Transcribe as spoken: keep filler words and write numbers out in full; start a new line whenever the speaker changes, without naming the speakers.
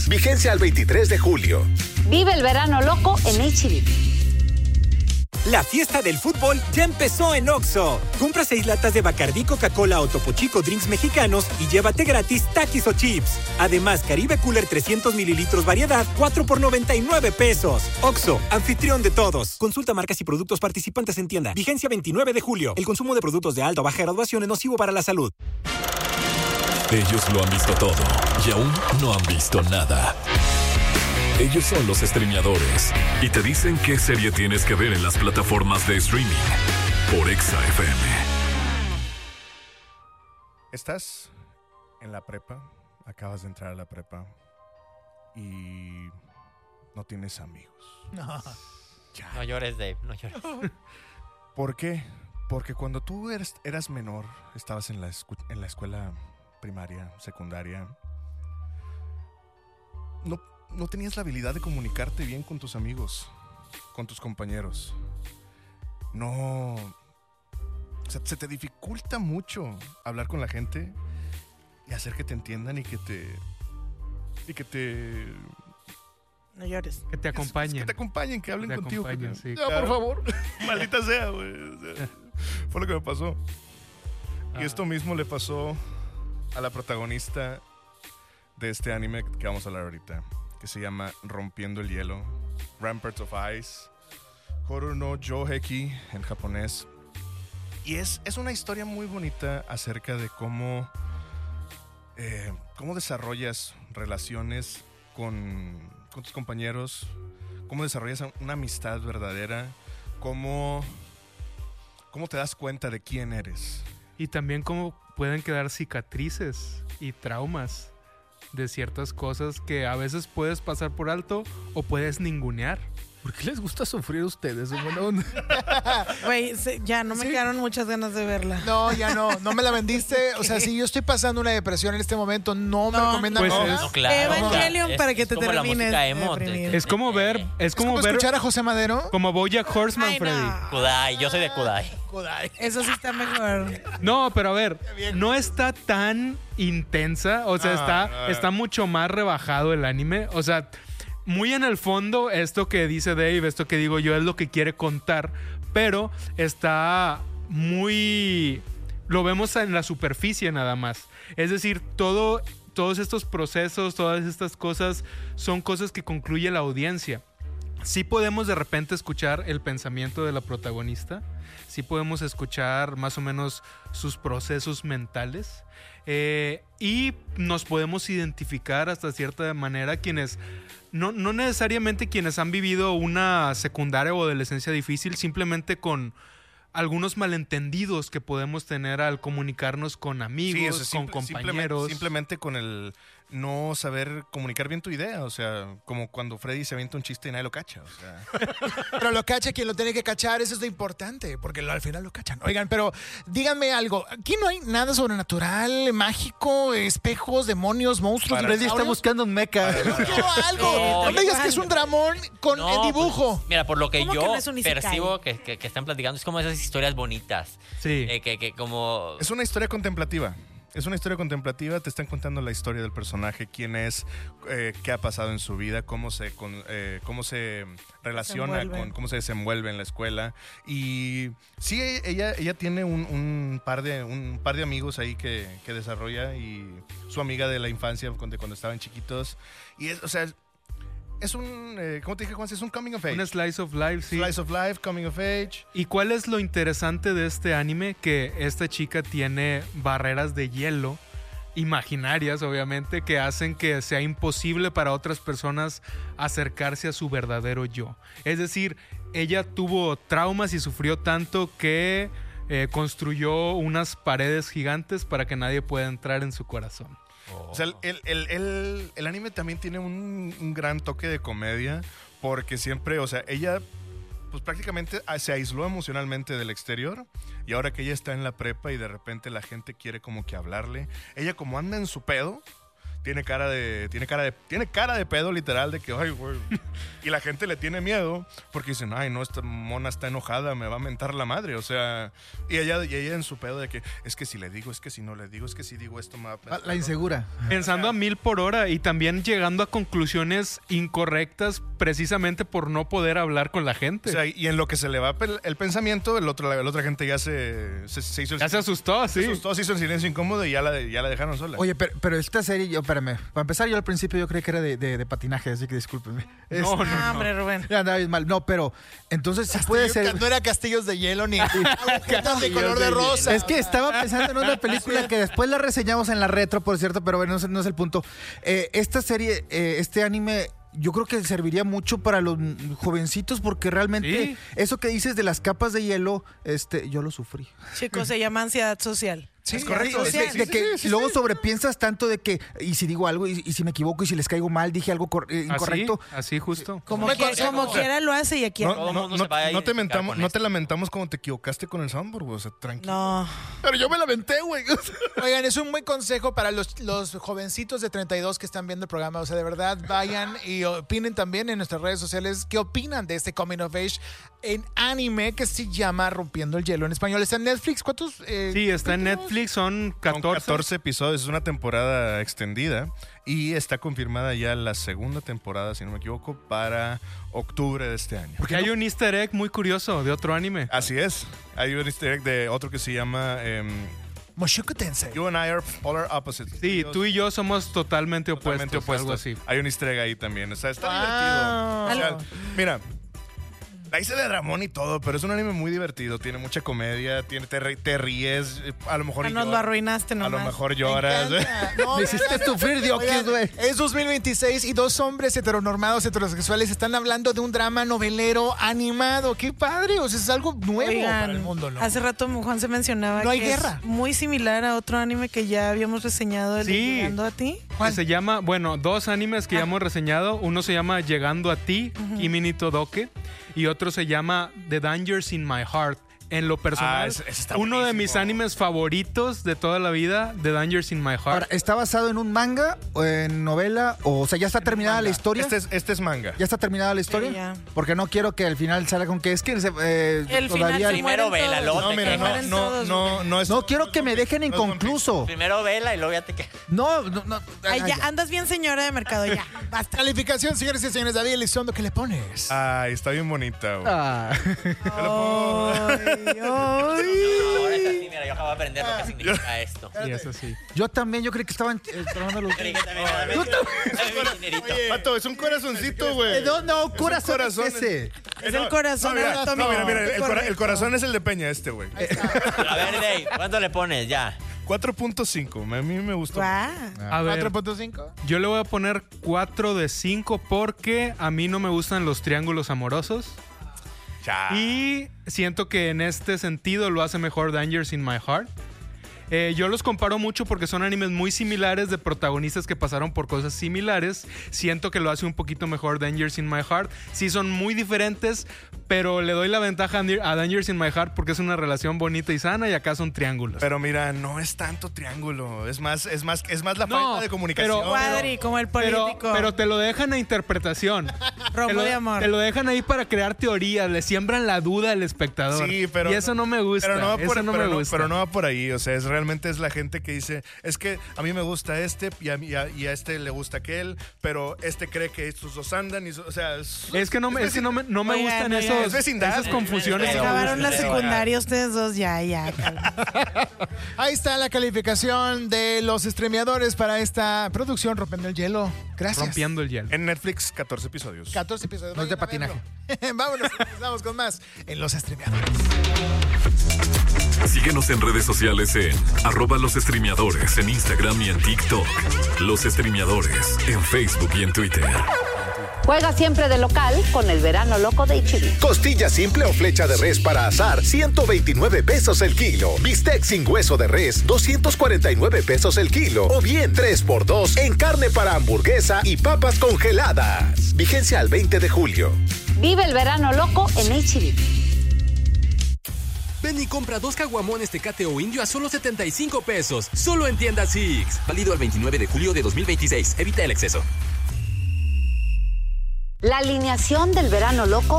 Vigencia al veintitrés de julio.
Vive el verano loco en H E B.
La fiesta del fútbol ya empezó en Oxxo. Compra seis latas de Bacardí, Coca-Cola o Topo Chico Drinks mexicanos y llévate gratis Takis o Chips. Además, Caribe Cooler trescientos mililitros variedad, cuatro por noventa y nueve pesos. Oxxo, anfitrión de todos. Consulta marcas y productos participantes en tienda. Vigencia veintinueve de julio. El consumo de productos de alta o baja graduación es nocivo para la salud.
Ellos lo han visto todo y aún no han visto nada. Ellos son los streameadores y te dicen qué serie tienes que ver en las plataformas de streaming por Exa F M.
Estás en la prepa, acabas de entrar a la prepa y no tienes amigos.
No,
Ya.
no llores, Dave, no llores.
¿Por qué? Porque cuando tú eras, eras menor, estabas en la, escu- en la escuela primaria, secundaria, no, no tenías la habilidad de comunicarte bien con tus amigos, con tus compañeros. No... O sea, se te dificulta mucho hablar con la gente y hacer que te entiendan y que te... Y que te...
No llores.
Que te acompañen.
Que te acompañen, que hablen
Te
contigo.
acompañen,
que-
sí,
ya,
claro.
por favor. Maldita sea, güey. O sea, fue lo que me pasó. Y
Ah.
esto mismo le pasó a la protagonista de este anime que vamos a hablar ahorita, que se llama Rompiendo el Hielo, Ramparts of Ice, Horu no Joheki en japonés. Y es, es una historia muy bonita acerca de cómo, eh, cómo desarrollas relaciones con, con tus compañeros, cómo desarrollas una amistad verdadera, cómo, cómo te das cuenta de quién eres.
Y también cómo pueden quedar cicatrices y traumas de ciertas cosas que a veces puedes pasar por alto o puedes ningunear.
¿Por qué les gusta sufrir a ustedes? Bueno,
Güey, se- ya no me
Sí.
quedaron muchas ganas de verla.
no, ya no, no me la vendiste. O sea, si yo estoy pasando una depresión en este momento, no, me
No.
recomiendan
Pues
nada.
es-
No, claro.
Evangelion
Es-
para que
es
te
como la
termines
música
de
emo, te-
deprimir.
Es como ver, es
Es
como
como
ver
escuchar a José Madero.
como BoJack Horseman,
Ay,
Freddy.
no.
Kudai, yo soy de Kudai.
Eso sí está mejor.
No, pero a ver, no está tan intensa, o sea,
Ah,
está,
ah.
está mucho más rebajado el anime, o sea, muy en el fondo esto que dice Dave, esto que digo yo es lo que quiere contar, pero está muy... lo vemos en la superficie nada más, es decir, todo, todos estos procesos, todas estas cosas son cosas que concluye la audiencia. Sí podemos de repente escuchar el pensamiento de la protagonista, sí podemos escuchar más o menos sus procesos mentales eh, y nos podemos identificar hasta cierta manera quienes, no, no necesariamente quienes han vivido una secundaria o adolescencia difícil, simplemente con algunos malentendidos que podemos tener al comunicarnos con amigos,
Sí, o sea,
con
simple-
compañeros.
Simplemente, simplemente con el no saber comunicar bien tu idea. O sea, como cuando Freddy se avienta un chiste y nadie lo cacha. O sea,
Pero lo cacha quien lo tiene que cachar, eso es lo importante, porque lo- al final lo cachan. Oigan, pero díganme algo, aquí no hay nada sobrenatural, mágico, espejos, demonios, monstruos,
Para-
Freddy está buscando un mecha. Yo quiero algo.
No,
No me digas que es un dramón con
No,
el dibujo.
pues, mira, por lo que
¿Cómo
yo
que no es un isekai?
percibo que, que- que están platicando, es como esas historias bonitas.
Sí.
Eh, que, que como...
es una historia contemplativa. Es una historia contemplativa, te están contando la historia del personaje, quién es, eh, qué ha pasado en su vida, cómo se, con- eh, cómo se relaciona,
Desenvuelve.
con, cómo se desenvuelve en la escuela. Y sí, ella, ella tiene un, un par de, un par de amigos ahí que, que desarrolla y su amiga de la infancia, cuando, cuando estaban chiquitos. Y es, o sea, es un, eh, ¿cómo te dije, Juan? Es un coming of age.
Un slice of life, sí.
Slice of life, coming of age.
¿Y cuál es lo interesante de este anime? Que esta chica tiene barreras de hielo imaginarias, obviamente, que hacen que sea imposible para otras personas acercarse a su verdadero yo. Es decir, ella tuvo traumas y sufrió tanto que eh, construyó unas paredes gigantes para que nadie pueda entrar en su corazón.
O sea, el, el- el- el- el anime también tiene un, un gran toque de comedia porque siempre, o sea, ella pues prácticamente se aisló emocionalmente del exterior y ahora que ella está en la prepa y de repente la gente quiere como que hablarle, ella como anda en su pedo, tiene cara de, tiene cara de, tiene cara de pedo literal de que, ay, güey. Y la gente le tiene miedo porque dicen, ay, no, esta mona está enojada, me va a mentar la madre. O sea, y ella, y ella en su pedo de que, es que si le digo, es que si no le digo, es que si digo esto me va a pensar.
La insegura.
Pensando a mil por hora y también llegando a conclusiones incorrectas precisamente por no poder hablar con la gente.
O sea, y en lo que se le va el pensamiento, el otro, la, la otra gente ya se, se, se hizo el
ya se asustó, sí.
Se asustó, se hizo el silencio incómodo y ya la, ya la dejaron sola.
Oye, pero, pero esta serie, yo, espérame, para empezar, yo al principio yo creí que era de, de, de patinaje, así que discúlpenme. Es-
No, no,
No,
no.
hombre, Rubén.
Ya andaba bien mal. No, pero entonces sí puede ser.
No era castillos de hielo ni agujetas de color de rosa.
Es que estaba pensando en una película que después la reseñamos en la retro, por cierto, pero bueno, no es, no es el punto. Eh, esta serie, eh, este anime, yo creo que serviría mucho para los jovencitos porque realmente
Sí.
eso que dices de las capas de hielo, este, yo lo sufrí.
Chicos, se llama ansiedad social.
Sí,
Es correcto.
De,
Sí,
de-
sí,
de
sí,
que
sí, sí,
luego
sí.
sobrepiensas tanto de que, y si digo algo, y, y si me equivoco, y si les caigo mal, dije algo cor- eh, incorrecto.
Así, así justo.
Como,
Me
que-
consejo.
como quiera lo hace y aquí.
No,
Todo
no,
mundo
no,
se va a
no te
identificar
mentamos,
con
no
esto.
te lamentamos cuando te equivocaste con el soundboard, güey. O sea, tranquilo.
No.
Pero yo me lamenté, güey.
Oigan, es un buen consejo para los, los jovencitos de treinta y dos que están viendo el programa. O sea, de verdad, vayan y opinen también en nuestras redes sociales qué opinan de este Coming of Age en anime que se llama Rompiendo el Hielo en español. ¿Está en Netflix? ¿Cuántos? eh,
Sí, está en Netflix, son
Son
catorce.
catorce episodios, es una temporada extendida y está confirmada ya la segunda temporada, si no me equivoco, para octubre de este año.
Porque hay un easter egg muy curioso de otro anime.
Así es. Hay un easter egg de otro que se llama em,
Mushoku Tensei.
You and I are polar opposites.
Sí, tú y yo somos totalmente opuestos,
Totalmente opuestos.
algo así.
Hay un easter egg ahí también. O sea, está
Wow.
divertido. O sea, mira, la hice de Ramón y todo, pero es un anime muy divertido. Tiene mucha comedia, tiene, te, ri- te ríes, a lo mejor
Ah,
y
nos lo
lloras,
arruinaste
a lo
nomás.
mejor
Me
lloras.
encanta. No,
Me hiciste sufrir, Diokis,
Oigan,
güey.
es dos mil veintiséis y dos hombres heteronormados, heterosexuales están hablando de un drama novelero animado. ¡Qué padre! O sea, es algo nuevo
Oigan,
para el mundo, ¿no?
hace rato Juan se mencionaba
No hay
que
guerra.
es muy similar a otro anime que ya habíamos reseñado, el de
Sí.
Llegando a ti.
Que se llama, bueno, dos animes que ya hemos reseñado. Uno se llama Llegando a ti, Kimi ni Todoke, y otro se llama The Dangers in My Heart. En lo personal,
Ah, ese- ese está
uno de
buenísimo.
mis animes favoritos de toda la vida, The Dangers in My Heart.
Ahora, ¿está basado en un manga o en novela? O, o sea, ¿ya está terminada la historia?
Este es, este es manga.
¿Ya está terminada la historia?
Sí, ya.
Porque no quiero que al final salga con que es que eh,
El final
todavía...
se
Primero
mueren
vela,
todos.
luego
No,
te
mira,
quejas.
no,
mueren
no,
todos,
no, no es.
No quiero que me dejen
no es One
inconcluso.
Primero vela y luego ya te quedas.
No, no, no.
Ay,
ay,
ya, andas bien señora de mercado, ya. Basta.
Calificación, señores y señores. David Elizondo, ¿qué le pones?
Pix. Ay, está bien bonita, güey.
Ah.
Ay, ay.
Ahora es así, mira, yo acabo de aprender lo que significa esto.
Y es así.
Yo también, yo creí que estaban eh, trabajando los...
Creí que también era de- Dame mi dinerito.
Pato, es un corazoncito, güey.
Eh, No, no,
Es un
corazón,
corazón.
es ese.
Es el corazón
No, mira,
anatómico.
no, mira, mira, el, cora- el
Correcto.
corazón es el de Peña, este, güey.
A ver, Dave, ¿cuánto le pones? Ya.
cuatro punto cinco. A mí me gustó.
Guau.
A ver,
¿cuatro punto cinco?
yo le voy a poner cuatro de cinco porque a mí no me gustan los triángulos amorosos.
Ya.
Y siento que en este sentido lo hace mejor Dangers in My Heart. Eh, yo los comparo mucho porque son animes muy similares de protagonistas que pasaron por cosas similares. Siento que lo hace un poquito mejor Dangers in My Heart. Sí son muy diferentes, pero le doy la ventaja a Dangers in My Heart porque es una relación bonita y sana y acá son triángulos.
Pero mira, no es tanto triángulo. Es más, es más, es más la
No,
falta de comunicación.
pero-
Cuadri, como el
Pero,
político.
pero te lo dejan a interpretación.
Robo
te, lo,
de amor.
te lo dejan ahí para crear teorías, le siembran la duda al espectador.
Sí, pero
y eso no me gusta.
Pero no va por,
eso no
pero
me
no-
gusta.
pero no va por ahí. O sea, es realmente es la gente que dice, es que a mí me gusta este y a, mí- y a- y a este le gusta aquel, pero este cree que estos dos andan. Y, so- o sea, es,
Es que no me, es que no me, no me
Oigan,
gustan
oigan.
esos,
Es vecindad.
esas confusiones.
Se
Pero-
acabaron la
pero-
secundaria ustedes dos, ya, ya. calma.
Ahí está la calificación de los streameadores para esta producción Rompiendo el Hielo. Gracias.
Rompiendo el hielo.
En Netflix, catorce episodios.
catorce episodios.
No es de
Vayan a
patinaje.
verlo. Vámonos, empezamos con más en los streameadores.
Síguenos en redes sociales en arroba los streameadores en Instagram y en TikTok. Los streameadores en Facebook y en Twitter.
Juega siempre de local con el verano loco de H E B.
Costilla simple o flecha de res para asar, ciento veintinueve pesos el kilo. Bistec sin hueso de res, doscientos cuarenta y nueve pesos el kilo. O bien tres por dos en carne para hamburguesa y papas congeladas. Vigencia al veinte de julio.
Vive el verano loco en H E B.
Ven y compra dos caguamones Tecate o Indio a solo setenta y cinco pesos. Solo en tiendas Six. Válido al veintinueve de julio de dos mil veintiséis. Evita el exceso.
La alineación del verano loco